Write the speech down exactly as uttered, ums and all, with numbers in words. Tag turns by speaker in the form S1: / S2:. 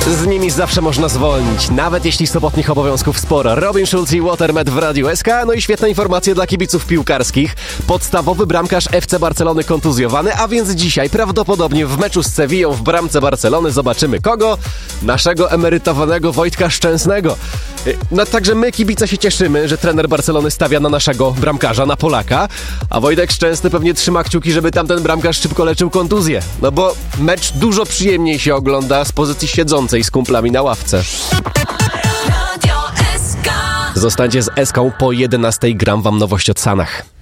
S1: Z nimi zawsze można zwolnić, nawet jeśli sobotnich obowiązków sporo. Robin Schulz i Watermed w Radiu S K. No i świetna informacja dla kibiców piłkarskich. Podstawowy bramkarz F C Barcelony kontuzjowany, a więc dzisiaj prawdopodobnie w meczu z Sewillą w bramce Barcelony zobaczymy kogo? Naszego emerytowanego Wojtka Szczęsnego. No także my, kibice, się cieszymy, że trener Barcelony stawia na naszego bramkarza, na Polaka, a Wojtek Szczęsny pewnie trzyma kciuki, żeby tamten bramkarz szybko leczył kontuzję. No bo mecz dużo przyjemniej się ogląda z pozycji siedzącej z kumplami na ławce. Zostańcie z Eską, po jedenastej gram wam nowość o Sanach.